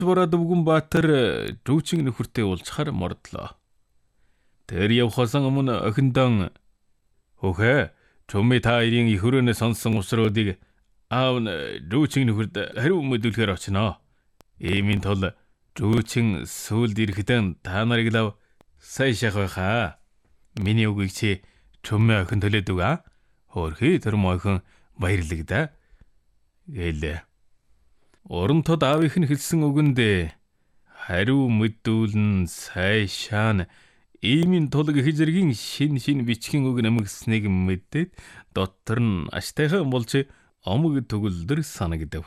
Бараад өвгөн Баатар дүүчин нөхөртэй уулзахаар мордлоо. Тэр явхасан өмнө охиндоо "Хөхөө, чумми та хоёрын их өрөөнөө сонсон усруудыг аав нь дүүчин нөхөрд хариу мэдүүлэхээр очно. Иймийн тул дүүчин сүүлд ирэхдээ та нарыг лав сайн шахах байхаа. Миний үгийг чи чумми охин төлөөдөг аа. Хөөрхий тэр мохон баярлагдаа" гэлээ. Урамтод аавынх нь хэлсэн үгэнд хариу мэдүүлэн сайшаан иймийн тул их зэргийн шин бичгийн үг нэмэгдсэнийг мэдээд дотор нь аштайхан болж омог төгөлдөр санагдав.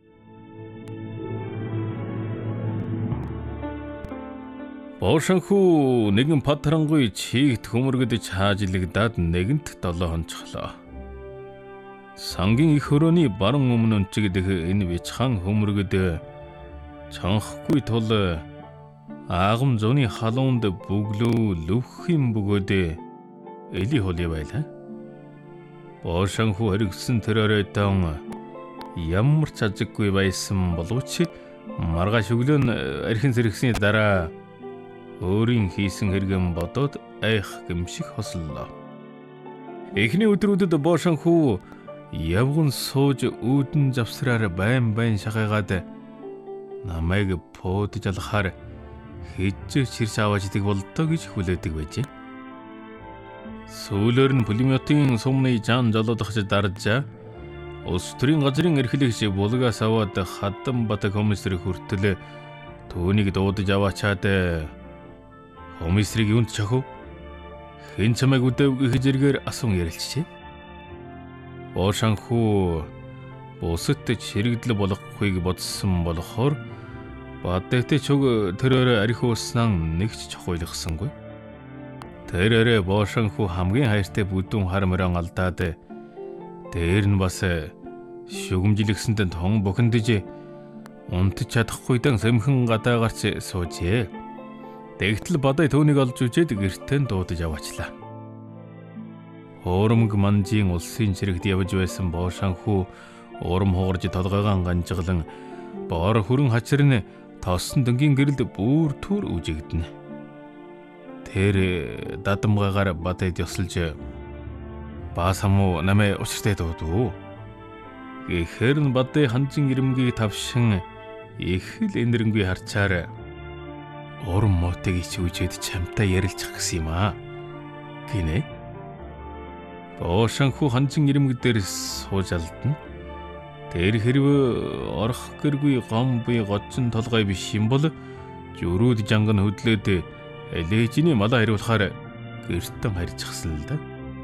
Боошанхүү нэгэн патрангүй чигт хөмөргөдөж хаажлагдаад нэгэнт 7 хонцлоо. Сангийн их өрөөний баруун өмнө өнчигдэх энэ бичхан хөмөргөд чанхахгүй тул аагам зуны халуунд бүглөө лөвхийн бөгөөд эли холи байлаа. Боошанхүү хоригдсан тэр оройдон ямар ч ажиггүй байсан боловч маргааш өглөө нь архин сэргсэний дараа өөрийн хийсэн хэрэгэн бодоод айх гэмших хослоо. Эхний өдрүүдэд Боошанхүү явган сууж үүдэн завсраар байн шахайгаад намайг пуудж алхахаар хижиж ширш аваад идэг болдоо гэж хүлээдэг байжээ. Сүүлээр нь пулеметийн сумны жан жолоодохж дарж улс төрийн газрын эрхлэгч булгаас аваад Хадамбат комиссар хүртэл түүнийг дуудаж аваачаад комиссарыг юунд чахав? Хэн чамайг өдөөг их зэргээр асуун ярилцжээ. Боошанхүү бусад чирэгдэл болохгүйг бодсон болохоор Баатартай чуг тэр архиуснан нэгч чухайлгсангүй. Тэр орой Боошанхүү хамгийн хайртай бүдүүн хар морон алдаад дээр нь бас шүгэмжилгсэнд тон бухимдж унтж чадахгүйдэн сэмхэн гадаа гарч суужээ. Тэгтэл бадай түүнийг олж үжээд гэртээ дуудаж аваачлаа. Хуурамг манжийн улсын чирэгт явж байсан Боошанхүү урам хугарж толгойгоо ганжгалан боор хүрэн хачирн тоосон дөнгийн гэрэлд бүр түр үжигдэнэ. Тэр дадамгаагаар бадайд ёсолж "Баасамуу намайг учиртай дуудав." Гэхээр нь бадай ханжин ирэмгийг тавшин их л энэрэнгүй харчаар урам мотыг ич үжээд чамтай ярилцах гэсэн юм аа гинэ. Боошанхүү ханжин ирэмэг дээр сууж алдна. Тэр хэрв орох гэргүй гом буй гочин толгой биш юм бол жөрүүд жанган хөдлөөд элежиний малаа хариулахаар гэртэн харьчихсан л да.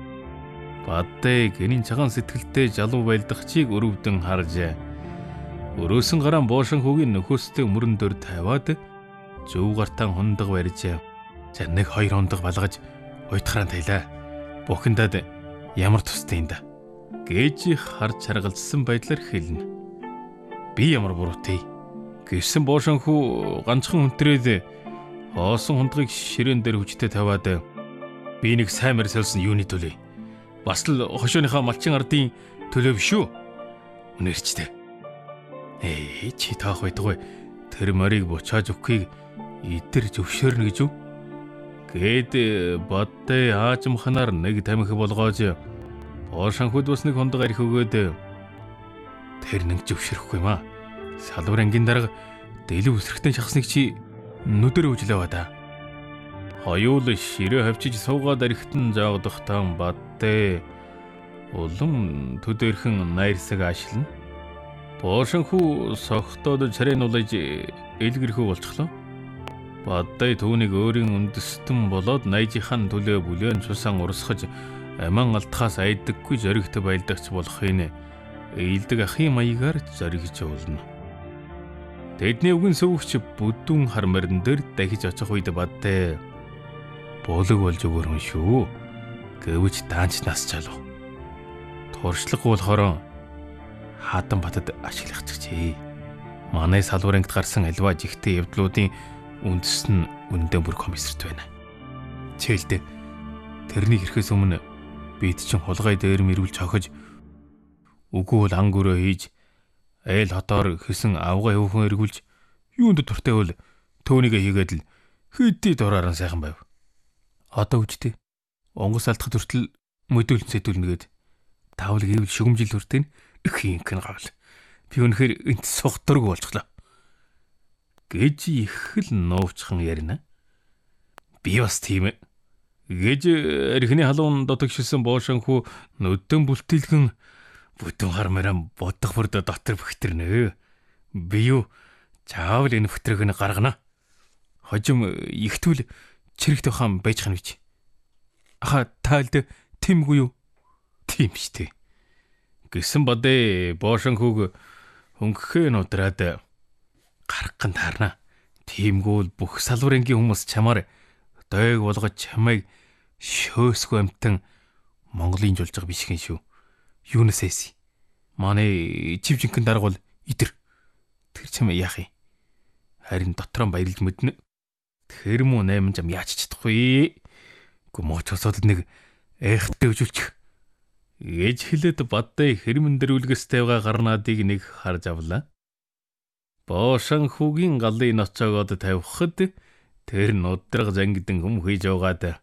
Бадай гэрийн цагаан сэтгэлтэй жалуу байлдахчийг өрөвдөн харж өрөөсөн гараан Боошанхүүгийн нөхөстэй мөрөн дөр тавиад зөв гартан хундаг барьж "За 1-2 хондог балгаж уйтгараа тайлаа. Бухимдаад ямар тустай юм да" гэж харж харгалзсан байдлаар хэлнэ. "Би ямар буруутай" гэсэн Боошанхүү ганцхан хүнтрээд хоосон хундгыг ширээн дээр хүчтэй тавиад "Би нэг сайн мэр солисон юуны төлөө? Бас л хошооныхаа малчин ардын төлөө биш үү? Үнэрчтэй. Чи таах байдгүй. Тэр морийг буцааж өгөхийг идэр зөвшөөрнө гэж үү?" Гэд бадай аажмханаар нэг тамхи болгоож Боошанхүүд бас нэг хондог арх өгөөд "Тэр нэг зөвшөөрөхгүй юм аа. Салбар ангийн дарга дэлгэв үсрэхтэн шахсныг чи нүдэр үжлээваа да." Хоёул ширээ хавчиж суугаад архитан заагдахтаа бадай улам төдөрхөн найрсаг ашлна. Боошанхүү согтоод царайн улаж элгэрхүү болчихлоо. Бадай түүнийг өөрийн үндэстэн болоод найжийнхан төлөө бүлээн цусан урсгаж аман алтхаас айдаггүй зоригт байлдагч болохын эйлдэг ахын маягаар зоригж уулна. Тэдний үгэн сөвөгч бүдүүн хар морин дээр дахиж очих үед бадай "Буулаг болж өгөрөн шүү" гэвч даанч нас чалав. Туршлага болохоор Хадамбатад ашиглахчихжээ. Манай салбар ангид гарсан альва жигтэй явдлуудын үндэс нь үндэ бүр комиссарт байна. Чэлдэ тэрний ирэхээс өмнө бид чинь хулгай дээр мэрүүл цохиж үгүй бол ангөрөө хийж айл хотоор хэсэн авгаа хөвхөн эргүүлж Юунд дуртай бол төөнийг хийгээд л хэдий дураараа сайхан байв. Одоо үжтэй. Онгоц алдахад хүртэл мэдүүлэн сэтүүлнэгээд таавал гэвэл шүгэмжил хүртэн их инхэн гавл. Би үнэхээр энт согдорг болчихлоо. Гэж их л нуувчхан ярина. Би бас тийм ээ. Гэж архины халуун дотогшилсан боошонхүү нүдэн бүлтэлгэн бүтэн хармараа бодох бүрдө дотор бөхтөрнө. Би юу чаавал энэ бүтрэг нь гаргана. Хожим ихтүүл чирэгтэй хаан байж хань гэж. Аха таалд тимгүй юу? Тийм штэ. Гэсэн бадэ боошонхүүг хөнгөхөө нудраад гарах гэн таарна. Тимгүүл бүх салварынгийн хүмүүс чамаар дойг болгож чамайг шөөсгүй амтан Монголын жулж байгаа биш гэн шүү. Юунаас эс? Манай чивжинхэн дарга бол идэр. Тэр чамаа яах юм? Харин дотроо баярлж мэднэ. Тэр муу 800 яаж чадахгүй. Гүмоч усаад нэг айхтай өжүүлчих. Гэж хэлээд бадтай хэрмэн дэрүүлгэс тавга гарнаадыг нэг харж авлаа. Боошонхүүгийн галын ноцоогоод тавихад тэр нудраг зангидэн хүм хийж яваад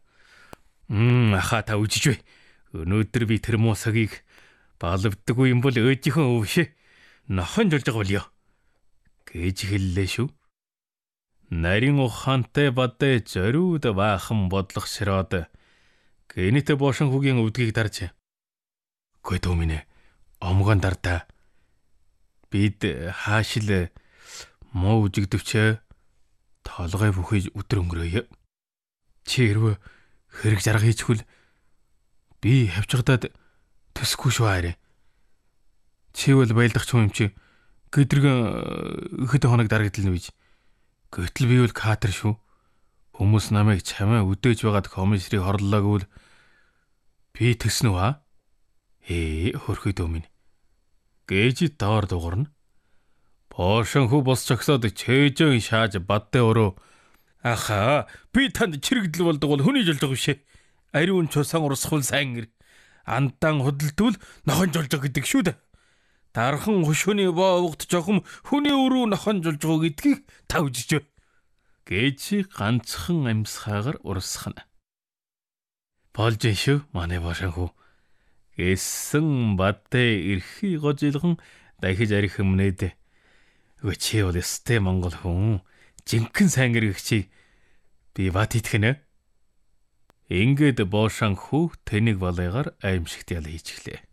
аха та үжиж бай. Өнөөдөр би тэр муу сагийг балвддаггүй юм бол өөжийнхөө өвшөө нохон жолж байгаа болё. Гэж хэллээ шүү. Нарийн ухаантай бадтай зориуд баахан бодлох широод гэнэт боошонхүүгийн өвдгийг дарж "Гүй дөө минь омгон дардаа. Бид хаашил муу үжигдэвчээ толгой бүхий өдөр өнгөрөөе. Чи хэрвээ хэрэг жарга хийчихвэл би хавчгадаад төсөхгүй шүү хараа. Чи бол байлдах ч юм чи гэдрэгэн хэд хоног дарагдalna бич. Гэтэл би бол катер шүү. Хүмүүс намайг чамаа үдээж байгаад комиссрийг хорлолоо гэвэл би төснө үү? Хөрхий дөө минь. Гэж доор дуурна. Боошонхүү бос чогсоод чэжэн шааж бадтай өрөө. Аха, би танд чирэгдэл болдог бол хүний жолж байгаа бишээ. Ариун чусан урсгал сайн гэр. Андан хөдөлтвөл нохон жолж байгаа гэдэг шүү дээ. Дархан хөшөөний боовгт жохом хүний өрөө нохон жолж байгаа гэдгийг та үжиж бай. Гэж ганцхан амьсгаагаар урсгана. Болж шүү манай боошонхүү. Эссэн бадтай эрхий гожилгон дахиж арих өмнөд. Чи бол өстэй Монгол хүн. Жинхэнэ сайн гэрэгчийг би бат итгэнэ. Ингээд боошонхүү тэнийг балайгаар аимшигт ял хийчихлээ.